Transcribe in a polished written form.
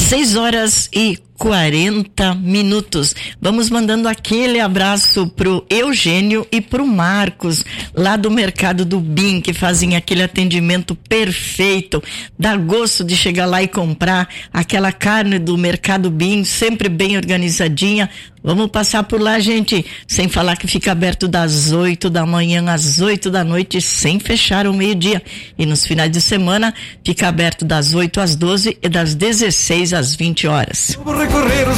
6h40. Vamos mandando aquele abraço pro Eugênio e pro Marcos, lá do Mercado do BIM, que fazem aquele atendimento perfeito. Dá gosto de chegar lá e comprar aquela carne do Mercado BIM, sempre bem organizadinha. Vamos passar por lá, gente, sem falar que fica aberto das 8 da manhã às 8 da noite, sem fechar ao meio-dia. E nos finais de semana, fica aberto das 8 às 12 e das 16 às 20 horas. Vou recorrer os